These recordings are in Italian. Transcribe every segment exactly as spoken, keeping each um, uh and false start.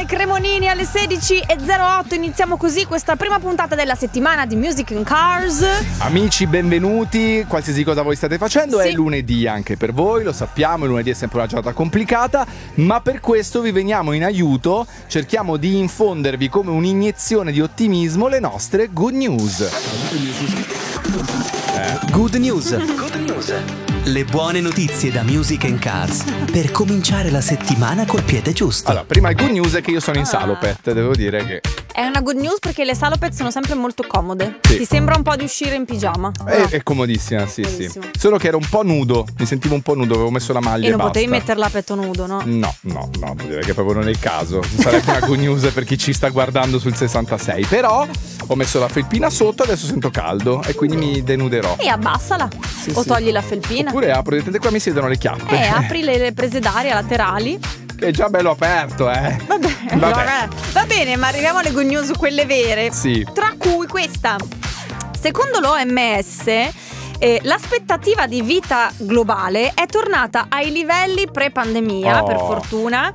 Mike Cremonini alle sedici e zero otto. Iniziamo così questa prima puntata della settimana di Music in Cars. Amici, benvenuti. Qualsiasi cosa voi state facendo, sì. È lunedì anche per voi, lo sappiamo, il lunedì è sempre una giornata complicata, ma per questo vi veniamo in aiuto. Cerchiamo di infondervi come un'iniezione di ottimismo le nostre good news. Eh. Good news. Good news. Le buone notizie da Music and Cars per cominciare la settimana col piede giusto. Allora, prima il good news è che io sono in ah. salopette, devo dire che è una good news perché le salopette sono sempre molto comode. Sì. Ti sembra un po' di uscire in pigiama. È, no? è comodissima, sì, Bellissimo. sì. Solo che ero un po' nudo, mi sentivo un po' nudo, avevo messo la maglia e e non basta. potevi metterla a petto nudo, no? No, no, no, direi che proprio non è il caso. Sarebbe una good news per chi ci sta guardando sul sessantasei. Però ho messo la felpina sotto, adesso sento caldo e quindi mi denuderò. E abbassala. Sì, o sì. togli la felpina. Oppure apro, vedete qua mi siedono le chiappe. Eh, apri le, le prese d'aria laterali. Che è già bello aperto, eh. Vabbè, Vabbè. Vabbè. Va bene, ma arriviamo alle good news, quelle vere. Sì. Tra cui questa. Secondo l'O M S, eh, l'aspettativa di vita globale è tornata ai livelli pre-pandemia, Oh. per fortuna.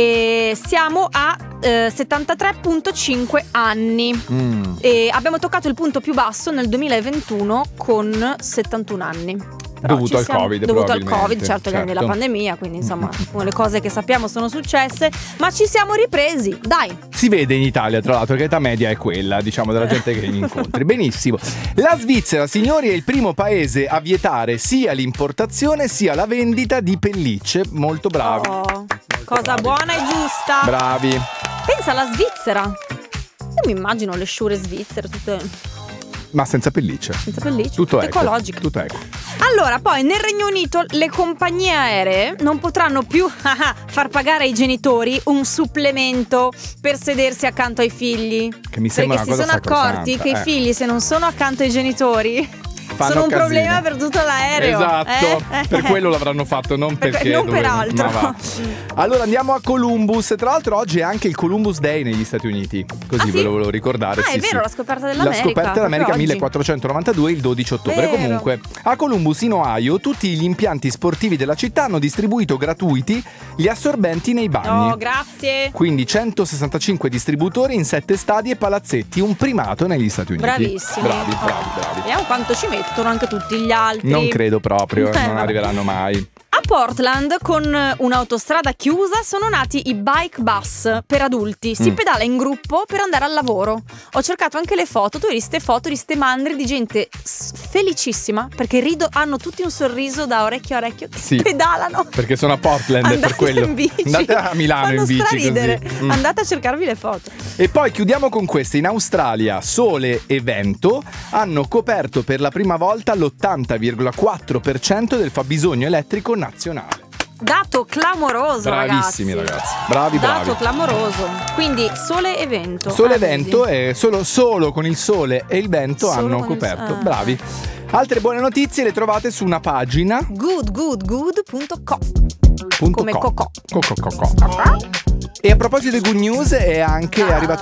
E siamo a eh, settantatré virgola cinque anni. Mm. E abbiamo toccato il punto più basso nel duemilaventuno con settantuno anni. Però Dovuto ci al siamo- Covid, dovuto al probabilmente, Covid, certo, che certo. nella pandemia, quindi insomma le cose che sappiamo sono successe, ma ci siamo ripresi, dai. Si vede in Italia, tra l'altro, che l'età media è quella, diciamo, della gente che incontri. Benissimo. La Svizzera, signori, è il primo paese a vietare sia l'importazione sia la vendita di pellicce. Molto bravi. Oh, cosa bravi. buona e giusta. Bravi. Pensa alla Svizzera. Io mi immagino le sciure svizzere tutte Ma senza pellicce. senza pellicce, Tutto eco. ecologiche. Tutto eco. Allora, poi nel Regno Unito le compagnie aeree non potranno più far pagare ai genitori un supplemento per sedersi accanto ai figli. Che mi sembra Perché si una cosa sono accorti sacrosanta, che eh. i figli, se non sono accanto ai genitori, Fanno sono un casino. problema per tutto l'aereo. Esatto, eh? per quello l'avranno fatto, non Per que- perché non per dovevano- altro. ma va. Allora andiamo a Columbus. Tra l'altro oggi è anche il Columbus Day negli Stati Uniti. Così Ah, sì? ve lo volevo ricordare. Ah, sì, è vero, sì. la scoperta dell'America. La scoperta dell'America proprio oggi. millequattrocentonovantadue, il dodici ottobre. Vero. Comunque, a Columbus in Ohio tutti gli impianti sportivi della città hanno distribuito gratuiti gli assorbenti nei bagni. Oh, grazie. Quindi centosessantacinque distributori in sette stadi e palazzetti, un primato negli Stati Uniti. Bravissimi. Bravi, bravi, bravi. Vediamo quanto ci mettono anche tutti gli altri. Non credo proprio, Eh, non vabbè. arriveranno mai. A Portland, con un'autostrada chiusa, sono nati i bike bus per adulti. Si Mm. pedala in gruppo per andare al lavoro. Ho cercato anche le foto, tu hai visto foto di ste mandri di gente s- felicissima perché rido, hanno tutti un sorriso da orecchio a orecchio che Sì. pedalano. Perché sono a Portland, è Andate per quello. in bici. Andate a Milano Fanno in bici straridere. così. Mm. Andate a cercarvi le foto. E poi chiudiamo con queste. In Australia sole e vento hanno coperto per la prima volta l'ottanta virgola quattro per cento del fabbisogno elettrico nazionale. Dato clamoroso, Bravissimi ragazzi, bravi bravi. Dato clamoroso. Quindi sole e vento. Sole Ah, e vento vedi? e solo, solo con il sole e il vento Solo hanno con il- coperto. ah. Bravi. Altre buone notizie le trovate su una pagina good good good punto com. punto Come com. cocò. Cocò, cocò. E a proposito di good news è anche Ah. arrivato